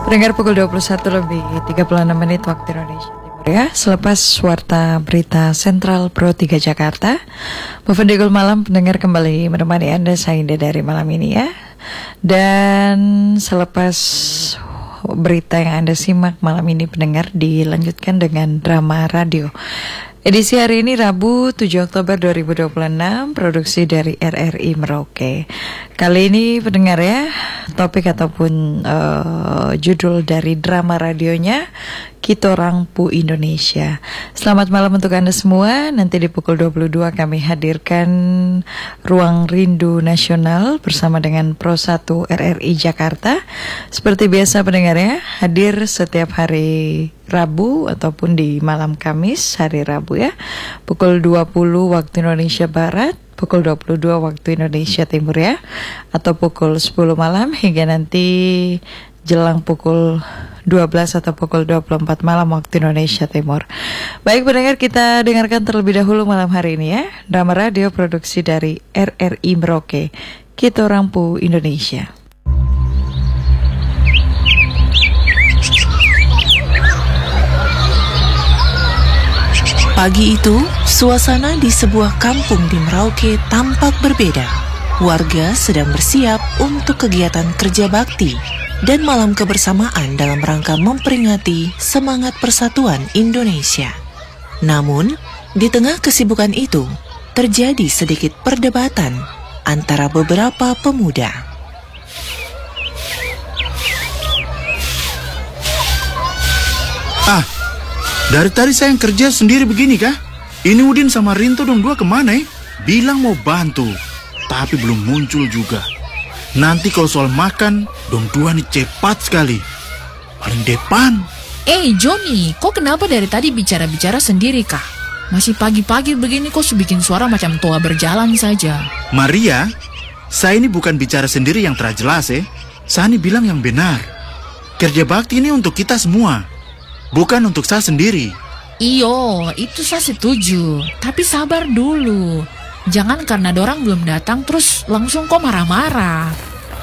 Pendengar pukul 21:36 waktu Indonesia Timur ya. Selepas warta berita Sentral Pro 3 Jakarta, Bufendegul Malam pendengar kembali menemani Anda, saya Indah dari malam ini ya. Dan selepas berita yang Anda simak malam ini pendengar, dilanjutkan dengan drama radio. Edisi hari ini Rabu 7 Oktober 2026, produksi dari RRI Merauke. Kali ini pendengar ya, topik ataupun judul dari drama radionya Kitorang Pu Indonesia. Selamat malam untuk Anda semua. Nanti di pukul 22 kami hadirkan Ruang Rindu Nasional bersama dengan Pro 1 RRI Jakarta. Seperti biasa pendengar ya, hadir setiap hari Rabu ataupun di malam Kamis hari Rabu ya, pukul 20 waktu Indonesia Barat, pukul 22 waktu Indonesia Timur ya, atau pukul 10 malam hingga nanti jelang pukul 12 atau pukul 24 malam waktu Indonesia Timur. Baik pendengar, kita dengarkan terlebih dahulu malam hari ini ya, drama radio produksi dari RRI Merauke, Kitorang Pu Indonesia. Pagi itu, suasana di sebuah kampung di Merauke tampak berbeda. Warga sedang bersiap untuk kegiatan kerja bakti dan malam kebersamaan dalam rangka memperingati semangat persatuan Indonesia. Namun, di tengah kesibukan itu, terjadi sedikit perdebatan antara beberapa pemuda. Dari tadi saya yang kerja sendiri begini kah? Ini Udin sama Rinto dong dua kemana ya? Bilang mau bantu, tapi belum muncul juga. Nanti kalau soal makan, dong dua nih cepat sekali. Paling depan. Johnny, kok kenapa dari tadi bicara-bicara sendiri kah? Masih pagi-pagi begini kok bikin suara macam toa berjalan saja. Maria, saya ini bukan bicara sendiri yang terjelas ya. Saya ini bilang yang benar. Kerja bakti ini untuk kita semua, bukan untuk saya sendiri. Iyo, itu saya setuju. Tapi sabar dulu. Jangan karena dorang belum datang terus langsung kok marah-marah.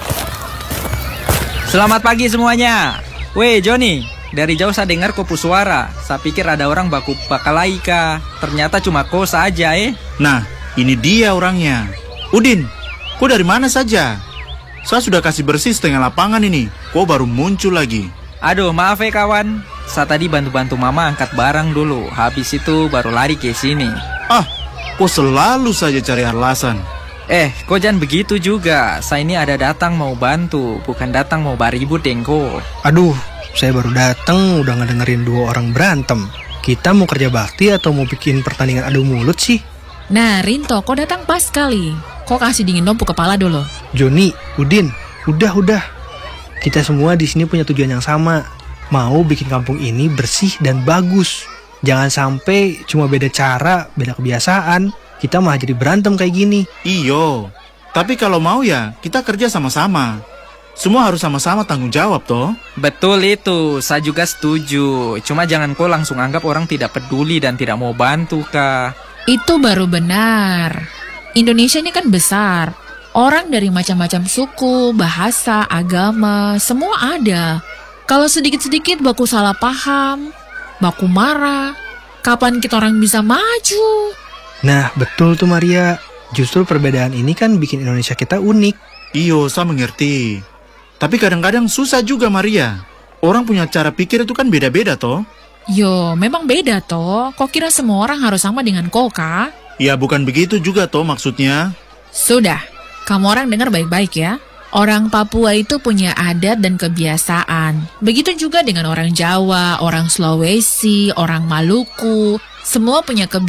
Selamat pagi semuanya. Weh Johnny, dari jauh saya dengar kopu suara. Saya pikir ada orang baku bakalaika. Ternyata cuma kau saja Nah, ini dia orangnya. Udin, kau dari mana saja? Saya sudah kasih bersih setengah lapangan ini. Kau baru muncul lagi. Aduh, maaf kawan. Saya tadi bantu-bantu mama angkat barang dulu. Habis itu baru lari ke sini. Kok selalu saja cari alasan. Kok jangan begitu juga. Saya ini ada datang mau bantu, bukan datang mau baribut dengko. Aduh, saya baru datang udah ngedengerin dua orang berantem. Kita mau kerja bakti atau mau bikin pertandingan adu mulut sih? Nah, Rinto, kok datang pas sekali. Kok kasih dingin dompu kepala dulu. Joni, Udin, udah. Kita semua di sini punya tujuan yang sama. Mau bikin kampung ini bersih dan bagus. Jangan sampai cuma beda cara, beda kebiasaan, kita malah jadi berantem kayak gini. Iyo, tapi kalau mau ya kita kerja sama-sama. Semua harus sama-sama tanggung jawab toh. Betul itu, saya juga setuju. Cuma jangan kau langsung anggap orang tidak peduli dan tidak mau bantu kah. Itu baru benar. Indonesia ini kan besar. Orang dari macam-macam suku, bahasa, agama, semua ada. Kalau sedikit-sedikit baku salah paham, baku marah, kapan kita orang bisa maju? Nah, betul tuh Maria. Justru perbedaan ini kan bikin Indonesia kita unik. Iyo, saya mengerti. Tapi kadang-kadang susah juga Maria. Orang punya cara pikir itu kan beda-beda toh. Yo, memang beda toh. Kok kira semua orang harus sama dengan kau kah? Ya bukan begitu juga toh maksudnya. Sudah, kamu orang dengar baik-baik ya. Orang Papua itu punya adat dan kebiasaan. Begitu juga dengan orang Jawa, orang Sulawesi, orang Maluku. Semua punya kebiasaan.